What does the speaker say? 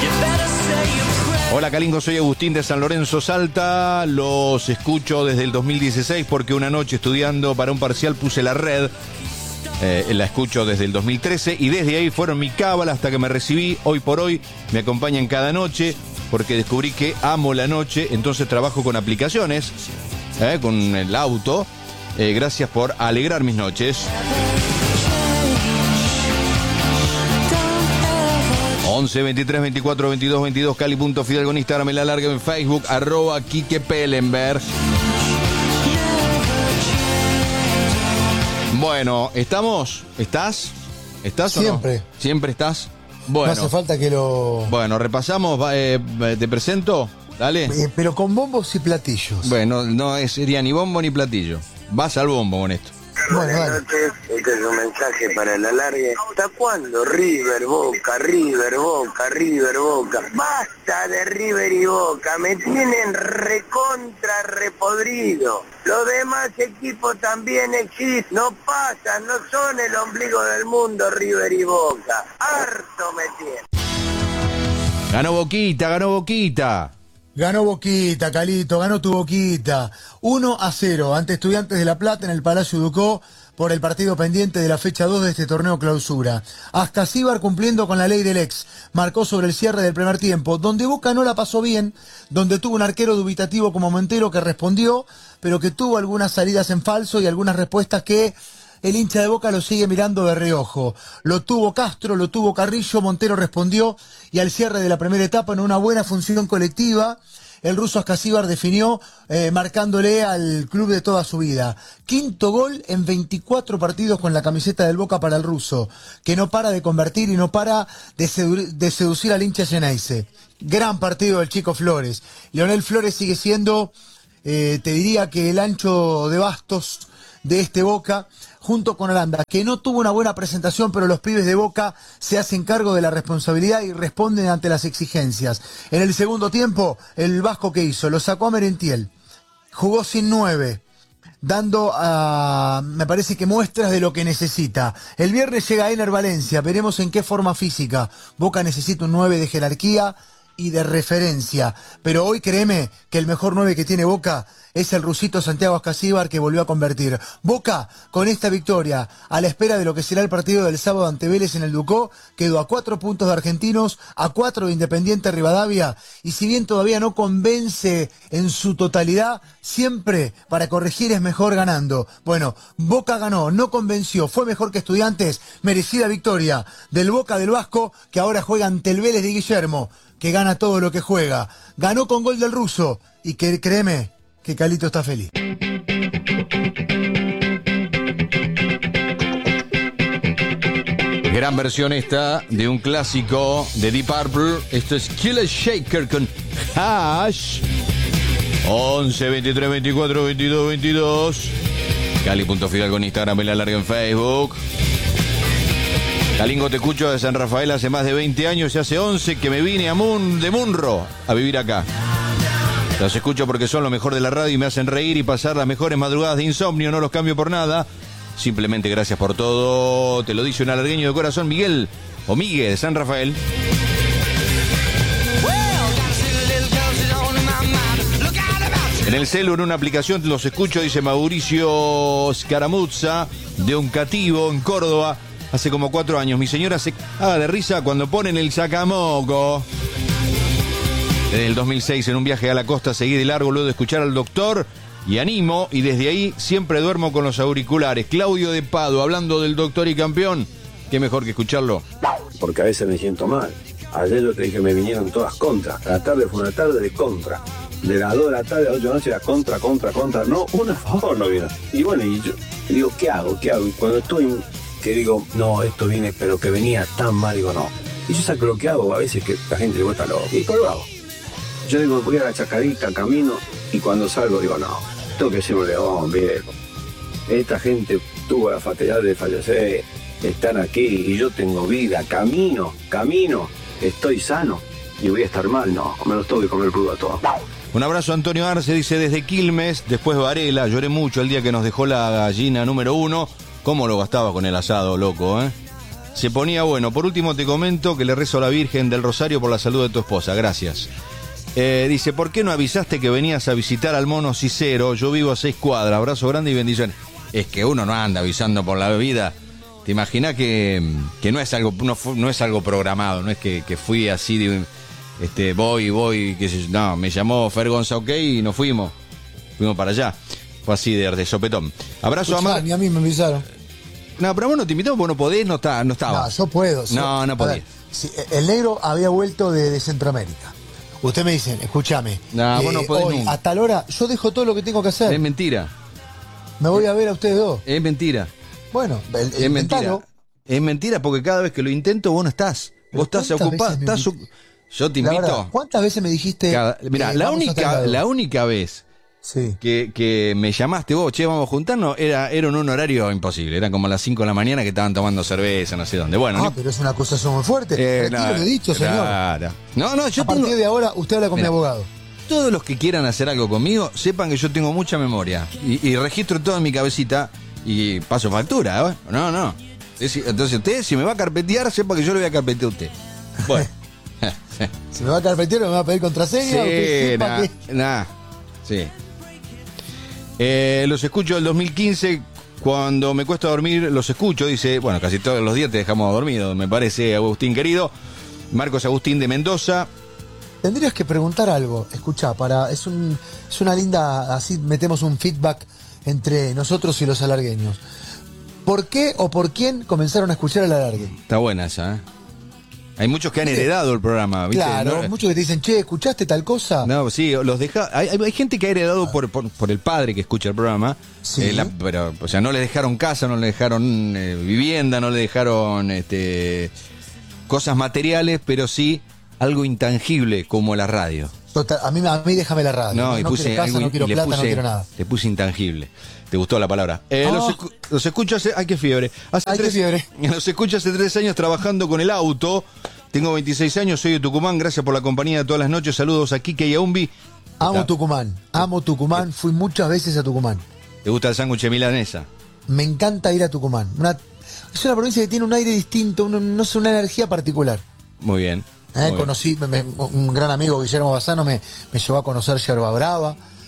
Hola Calingo, soy Agustín de San Lorenzo, Salta. Los escucho desde el 2016 porque una noche estudiando para un parcial puse la red. La escucho desde el 2013 y desde ahí fueron mi cábala hasta que me recibí. Hoy por hoy me acompañan cada noche porque descubrí que amo la noche, entonces trabajo con aplicaciones, con el auto. Gracias por alegrar mis noches. 11 23 24 22 22 Cali.Fidalgo en Instagram, en la larga en Facebook, @Quique Pellenberg. Bueno, ¿estamos? ¿Estás? ¿Estás o no? Siempre. ¿Siempre estás? Bueno. No hace falta que lo... Bueno, repasamos, te presento, dale. Pero con bombos y platillos. Bueno, no sería ni bombo ni platillo. Vas al bombo con esto. Bueno, buenas noches, este es un mensaje para el alargue. ¿Hasta cuándo River, Boca, River, Boca, River, Boca? Basta de River y Boca, me tienen recontra repodrido. Los demás equipos también existen, no pasan, no son el ombligo del mundo River y Boca. Harto me tienen. Ganó Boquita, ganó Boquita. Ganó Boquita, Calito, ganó tu Boquita. 1-0 ante Estudiantes de La Plata en el Palacio Ducó por el partido pendiente de la fecha 2 de este torneo clausura. Ascasíbar, cumpliendo con la ley del ex, marcó sobre el cierre del primer tiempo, donde Boca no la pasó bien, donde tuvo un arquero dubitativo como Montero que respondió, pero que tuvo algunas salidas en falso y algunas respuestas que el hincha de Boca lo sigue mirando de reojo. Lo tuvo Castro, lo tuvo Carrillo, Montero respondió y al cierre de la primera etapa en una buena función colectiva, el ruso Ascasíbar definió marcándole al club de toda su vida. Quinto gol en 24 partidos con la camiseta del Boca para el ruso, que no para de convertir y no para de seducir al hincha Geneise. Gran partido del Chico Flores. Leonel Flores sigue siendo, te diría que el ancho de bastos de este Boca, junto con Aranda, que no tuvo una buena presentación, pero los pibes de Boca se hacen cargo de la responsabilidad y responden ante las exigencias. En el segundo tiempo, el Vasco que hizo, lo sacó a Merentiel, jugó sin 9, dando, me parece que muestras de lo que necesita. El viernes llega Ener Valencia, veremos en qué forma física. Boca necesita un 9 de jerarquía y de referencia, pero hoy créeme que el mejor 9 que tiene Boca es el rusito Santiago Ascasíbar, que volvió a convertir. Boca, con esta victoria, a la espera de lo que será el partido del sábado ante Vélez en el Ducó, quedó a 4 puntos de Argentinos, a 4 de Independiente Rivadavia, y si bien todavía no convence en su totalidad, siempre para corregir es mejor ganando. Bueno, Boca ganó, no convenció, fue mejor que Estudiantes, merecida victoria del Boca del Vasco, que ahora juega ante el Vélez de Guillermo, que gana todo lo que juega. Ganó con gol del ruso, y que créeme que Calito está feliz. Gran versión esta de un clásico de Deep Purple. Esto es Killer Shaker con Hash. 11 23 24 22 22 Cali.Fidalgo en Instagram, en la larga en Facebook. Calingo, te escucho de San Rafael hace más de 20 años y hace 11 que me vine de Munro a vivir acá. Los escucho porque son lo mejor de la radio y me hacen reír y pasar las mejores madrugadas de insomnio. No los cambio por nada. Simplemente gracias por todo. Te lo dice un alargueño de corazón, Miguel o Miguel de San Rafael. En el celu, en una aplicación, los escucho, dice Mauricio Scaramuzza, de Oncativo, en Córdoba. Hace como 4 años. Mi señora se caga de risa cuando ponen el sacamoco. Desde el 2006, en un viaje a la costa, seguí de largo luego de escuchar al doctor y animo, y desde ahí siempre duermo con los auriculares. Claudio de Pado, hablando del doctor y campeón. Qué mejor que escucharlo. Porque a veces me siento mal. Ayer yo te dije, me vinieron todas contra. La tarde fue una tarde de contra. De las 2 de la tarde a las 8 de la noche era contra. No, una a favor no vino. Y bueno, y yo digo, ¿qué hago? Y cuando estoy, que digo, no, esto viene, pero que venía tan mal, digo, no. Y yo saco lo que hago, a veces que la gente le vuelta loco. Y por lo hago. Yo digo, voy a la chacarita, camino, y cuando salgo digo, no, tengo que ser un león, viejo. Esta gente tuvo la fatalidad de fallecer, están aquí, y yo tengo vida, camino, estoy sano, y voy a estar mal, no, me los tengo que comer crudo a todos. Un abrazo a Antonio Arce, dice desde Quilmes, después Varela, lloré mucho el día que nos dejó la gallina número 1. ¿Cómo lo gastaba con el asado, loco, Se ponía bueno. Por último te comento que le rezo a la Virgen del Rosario por la salud de tu esposa. Gracias. Dice, ¿por qué no avisaste que venías a visitar al mono Cicero? Yo vivo a 6 cuadras. Abrazo grande y bendiciones. Es que uno no anda avisando por la vida. ¿Te imaginas que no es algo no es algo programado? No es que fui así de voy, qué sé yo. No, me llamó Fer Gonza, ok, y nos fuimos para allá. Fue así de sopetón. Abrazo a Mar. Ni a mí me avisaron. No, pero vos no te invitamos, vos no podés, no estaba. No, yo puedo. No podía. Si el negro había vuelto de Centroamérica. Usted me dicen, escúchame. No, vos no podés hoy, nunca. a tal hora, yo dejo todo lo que tengo que hacer. Es mentira. Me voy a ver a ustedes dos. Es mentira. Bueno, Es mentira. Es mentira porque cada vez que lo intento vos no estás. Vos estás ocupado. Yo te invito. Verdad, ¿cuántas veces me dijiste? Mira, la única vez sí. que me llamaste vos, che, vamos a juntarnos, era en un horario imposible. Eran como las 5 de la mañana que estaban tomando cerveza, no sé dónde. Bueno, pero es una acusación muy fuerte. Lo he dicho, señor. No, yo a partir de ahora, usted habla con mi abogado. Todos los que quieran hacer algo conmigo, sepan que yo tengo mucha memoria. Y registro todo en mi cabecita y paso factura, ¿eh? No. Entonces usted, si me va a carpetear, sepa que yo le voy a carpetear a usted. Bueno. Si me va a carpetear, me va a pedir contraseña. Sí. Los escucho del 2015. Cuando me cuesta dormir, los escucho. Dice, bueno, casi todos los días te dejamos dormido, me parece, Agustín querido. Marcos Agustín de Mendoza. Tendrías que preguntar algo. Escuchá, es una linda, así metemos un feedback entre nosotros y los alargueños. ¿Por qué o por quién comenzaron a escuchar el alargue? Está buena esa, ¿eh? Hay muchos que han heredado el programa, ¿viste? Claro, ¿no? Muchos que te dicen, che, ¿escuchaste tal cosa? No, sí, los deja. Hay gente que ha heredado por el padre que escucha el programa. Sí. Pero, o sea, no le dejaron casa, no le dejaron vivienda, no le dejaron cosas materiales, pero sí algo intangible como la radio. Total, a mí déjame la radio. No, y puse quiero casa, no quiero plata, no quiero nada. Le puse intangible. ¿Te gustó la palabra? Los escucho hace... ¡Ay, qué fiebre! Qué fiebre. Los escucho hace 3 años trabajando con el auto. Tengo 26 años, soy de Tucumán. Gracias por la compañía de todas las noches. Saludos a Quique y a Umbi. Amo Tucumán. Fui muchas veces a Tucumán. ¿Te gusta el sándwich de milanesa? Me encanta ir a Tucumán. Es una provincia que tiene un aire distinto, no sé, una energía particular. Muy bien. Conocí, un gran amigo, Guillermo Bassano, me llevó a conocer Yerba Brava.